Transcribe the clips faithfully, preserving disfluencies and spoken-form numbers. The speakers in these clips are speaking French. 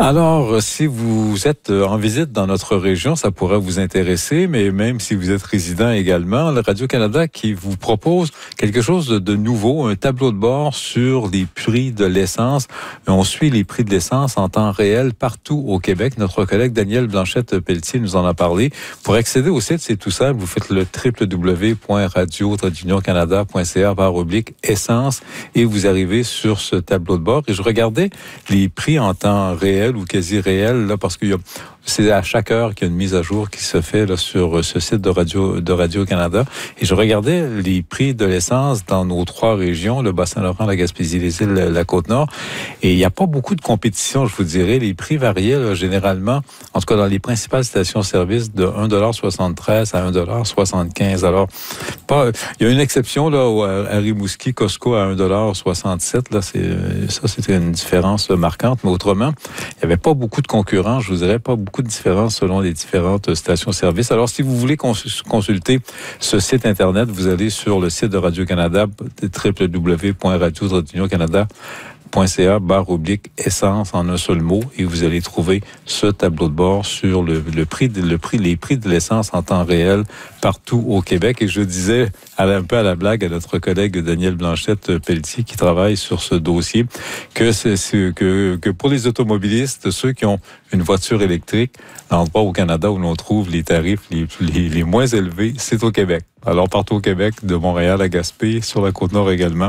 Alors, si vous êtes en visite dans notre région, ça pourrait vous intéresser, mais même si vous êtes résident également, le Radio-Canada qui vous propose quelque chose de nouveau, un tableau de bord sur les prix de l'essence. On suit les prix de l'essence en temps réel partout au Québec. Notre collègue Daniel Blanchette-Pelletier nous en a parlé. Pour accéder au site, c'est tout simple. Vous faites le w w w point radio tiret union canada point c a barre oblique essence et vous arrivez sur ce tableau de bord. Et je regardais les prix en temps réel ou quasi réel, là, parce qu'il y a, c'est à chaque heure qu'il y a une mise à jour qui se fait là, sur ce site de Radio de Radio-Canada. Et je regardais les prix de l'essence dans nos trois régions, le Bas-Saint-Laurent, la Gaspésie, les îles, la Côte-Nord. Et il n'y a pas beaucoup de compétition, je vous dirais. Les prix variaient là, généralement, en tout cas dans les principales stations-service, de un dollar soixante-treize à un dollar soixante-quinze. Alors, pas, il y a une exception là, où à Rimouski, Costco à un dollar soixante-sept. Là, c'est, ça, c'était une différence marquante. Mais autrement, il n'y avait pas beaucoup de concurrents, je vous dirais, pas beaucoup de différences selon les différentes stations-service. Alors, si vous voulez consulter ce site Internet, vous allez sur le site de Radio-Canada, w w w point radio tiret union canada point c a barre oblique essence en un seul mot, et vous allez trouver ce tableau de bord sur le, le prix de, le prix les prix de l'essence en temps réel partout au Québec. Et je disais à la, un peu à la blague à notre collègue Daniel Blanchette-Pelletier qui travaille sur ce dossier que c'est, c'est que que pour les automobilistes, ceux qui ont une voiture électrique, l'endroit au Canada où l'on trouve les tarifs les, les, les moins élevés, c'est au Québec. Alors, partout au Québec, de Montréal à Gaspé, sur la Côte-Nord également.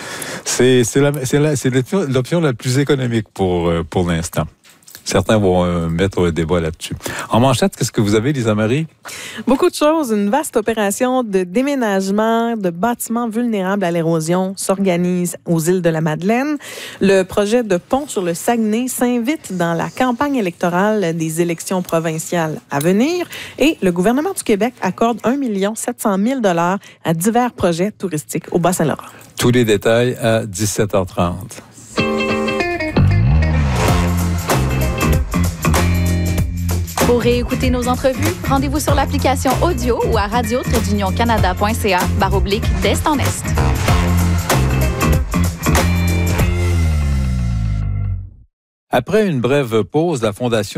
C'est, c'est, la, c'est, la, c'est l'option, l'option la plus économique pour, pour l'instant. Certains vont euh, mettre un débat là-dessus. En manchette, qu'est-ce que vous avez, Lisa Marie? Beaucoup de choses. Une vaste opération de déménagement de bâtiments vulnérables à l'érosion s'organise aux îles de la Madeleine. Le projet de pont sur le Saguenay s'invite dans la campagne électorale des élections provinciales à venir. Et le gouvernement du Québec accorde un million sept cent mille dollars à divers projets touristiques au Bas-Saint-Laurent. Tous les détails à dix-sept heures trente. Pour réécouter nos entrevues, rendez-vous sur l'application audio ou à radio tiret union canada point c a barre oblique d'Est en Est. Après une brève pause, la Fondation